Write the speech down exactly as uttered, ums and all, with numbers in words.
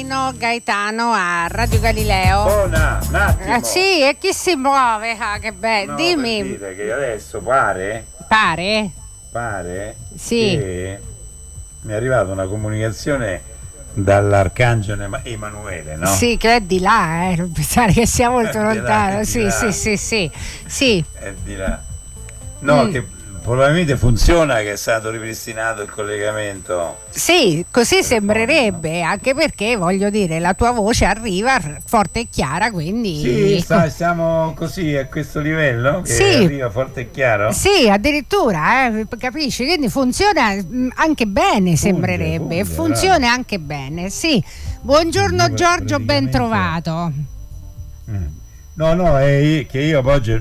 Rino Gaetano a Radio Galileo. Oh, no, un attimo. Ah, sì, e chi si muove? Ah, che bello. No, Dimmi. per dire che adesso pare, Pare? pare Sì. che mi è arrivata una comunicazione dall'Arcangelo Ema- Emanuele, no? Sì, che è di là, eh. Non pensare che sia molto È di là, lontano. è di Sì, là. sì, sì, sì. Sì. È di là. No, Mm. che probabilmente funziona, che è stato ripristinato il collegamento. Sì, così Telefonico. sembrerebbe, anche perché voglio dire, la tua voce arriva r- forte e chiara, quindi Sì, sta- siamo così a questo livello che Sì. arriva forte e chiaro. Sì, addirittura, eh, capisci? Quindi funziona mm, anche bene, sembrerebbe. funge, Funziona anche bene, sì. Buongiorno Quindi, Giorgio, ben praticamente- trovato. Mm. No, no, è che io oggi